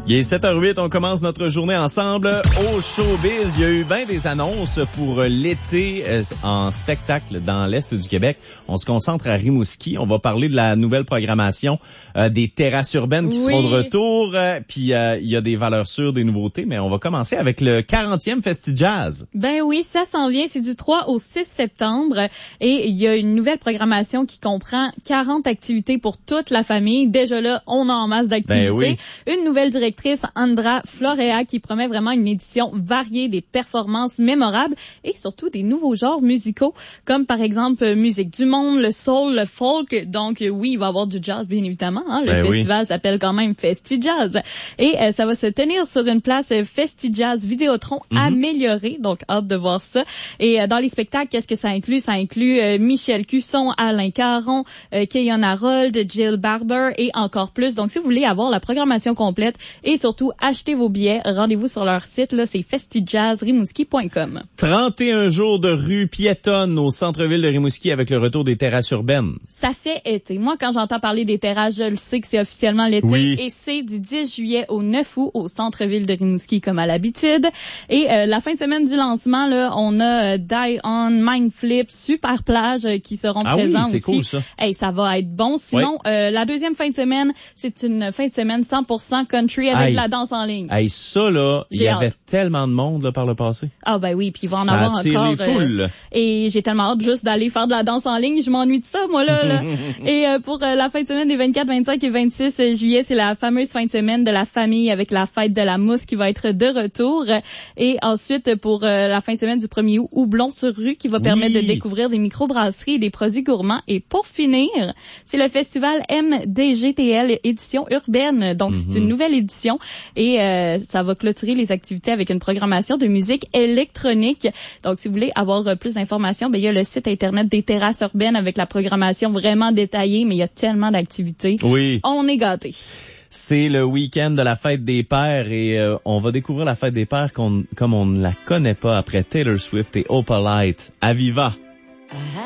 Il est 7h08, on commence notre journée ensemble au showbiz. Il y a eu bien des annonces pour l'été en spectacle dans l'Est du Québec. On se concentre à Rimouski. On va parler de la nouvelle programmation des terrasses urbaines qui seront de retour. Puis il y a des valeurs sûres, des nouveautés, mais on va commencer avec le 40e Festi-Jazz. Ben oui, ça s'en vient. C'est du 3 au 6 septembre. Et il y a une nouvelle programmation qui comprend 40 activités pour toute la famille. Déjà là, on a en masse d'activités. Ben oui. Une nouvelle directrice, Andra Florea, qui promet vraiment une édition variée, des performances mémorables et surtout des nouveaux genres musicaux, comme par exemple musique du monde, le soul, le folk. Donc oui, il va y avoir du jazz, bien évidemment. Hein? Le festival s'appelle quand même Festi-Jazz. Et ça va se tenir sur une place Festi-Jazz Vidéotron améliorée. Donc, hâte de voir ça. Et dans les spectacles, qu'est-ce que ça inclut? Ça inclut Michel Cusson, Alain Caron, Keyon Harold, Jill Barber et encore plus. Donc, si vous voulez avoir la programmation complète et surtout acheter vos billets, rendez-vous sur leur site. Là, c'est festijazzrimouski.com. 31 jours de rue piétonne au centre-ville de Rimouski avec le retour des terrasses urbaines. Ça fait été. Moi, quand j'entends parler des terrasses, je le sais que c'est officiellement l'été. Oui. Et c'est du 10 juillet au 9 août au centre-ville de Rimouski comme à l'habitude. Et la fin de semaine du lancement, là, on a Die On, Mindflip, Super Plage qui seront présents aussi. C'est cool ça. Hey, ça va être bon. Sinon, la deuxième fin de semaine, c'est une fin de semaine 100% country avec de la danse en ligne. Hey, ça là, il y avait tellement de monde là, par le passé. Ah ben oui, puis il va en avoir encore. Les foules. Et j'ai tellement hâte juste d'aller faire de la danse en ligne. Je m'ennuie de ça, moi là. Et pour la fin de semaine des 24, 25 et 26 juillet, c'est la fameuse fin de semaine de la famille avec la fête de la mousse qui va être de retour. Et ensuite, pour la fin de semaine du 1er août, Houblon sur rue qui va permettre de découvrir des microbrasseries et des produits gourmands. Et pour finir, c'est le festival MDGTL édition urbaine. Donc, c'est une nouvelle édition et ça va clôturer les activités avec une programmation de musique électronique. Donc, si vous voulez avoir plus d'informations, ben il y a le site internet des terrasses urbaines avec la programmation vraiment détaillée, mais il y a tellement d'activités. Oui. On est gâtés. C'est le week-end de la fête des pères et on va découvrir la fête des pères comme on ne la connaît pas après Taylor Swift et Opalite. À Viva!